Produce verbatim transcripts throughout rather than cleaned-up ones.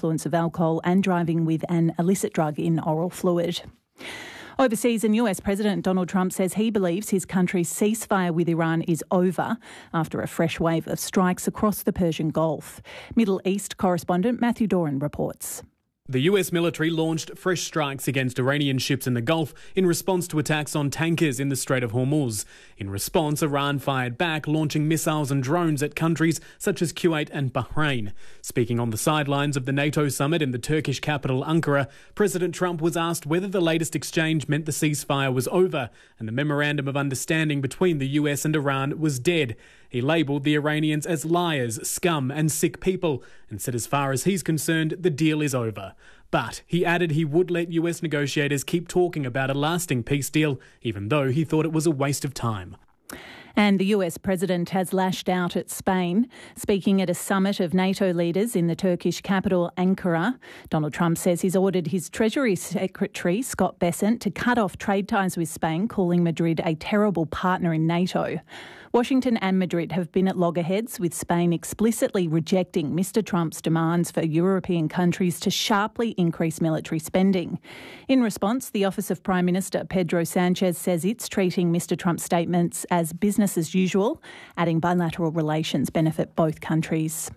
influence of alcohol and driving with an illicit drug in oral fluid. Overseas, and U S President Donald Trump says he believes his country's ceasefire with Iran is over after a fresh wave of strikes across the Persian Gulf. Middle East correspondent Matthew Doran reports. The U S military launched fresh strikes against Iranian ships in the Gulf in response to attacks on tankers in the Strait of Hormuz. In response, Iran fired back, launching missiles and drones at countries such as Kuwait and Bahrain. Speaking on the sidelines of the NATO summit in the Turkish capital Ankara, President Trump was asked whether the latest exchange meant the ceasefire was over and the memorandum of understanding between the U S and Iran was dead. He labelled the Iranians as liars, scum and sick people and said as far as he's concerned, the deal is over. But he added he would let U S negotiators keep talking about a lasting peace deal, even though he thought it was a waste of time. And the U S president has lashed out at Spain. Speaking at a summit of NATO leaders in the Turkish capital, Ankara, Donald Trump says he's ordered his Treasury Secretary, Scott Bessent, to cut off trade ties with Spain, calling Madrid a terrible partner in NATO. Washington and Madrid have been at loggerheads, with Spain explicitly rejecting Mister Trump's demands for European countries to sharply increase military spending. In response, the Office of Prime Minister Pedro Sanchez says it's treating Mister Trump's statements as business as usual, adding bilateral relations benefit both countries.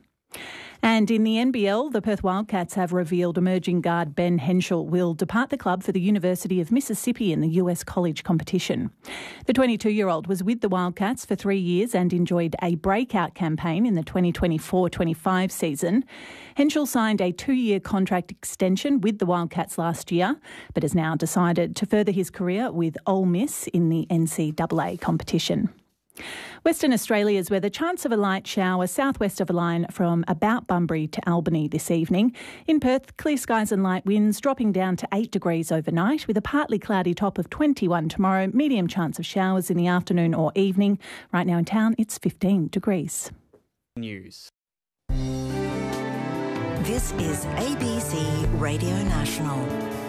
And in the N B L, the Perth Wildcats have revealed emerging guard Ben Henschel will depart the club for the University of Mississippi in the U S college competition. The twenty-two-year-old was with the Wildcats for three years and enjoyed a breakout campaign in the twenty twenty-four twenty-five season. Henschel signed a two-year contract extension with the Wildcats last year, but has now decided to further his career with Ole Miss in the N C double A competition. Western Australia's weather, chance of a light shower southwest of a line from about Bunbury to Albany this evening. In Perth, clear skies and light winds dropping down to eight degrees overnight with a partly cloudy top of twenty-one tomorrow. Medium chance of showers in the afternoon or evening. Right now in town, it's fifteen degrees. News. This is A B C Radio National.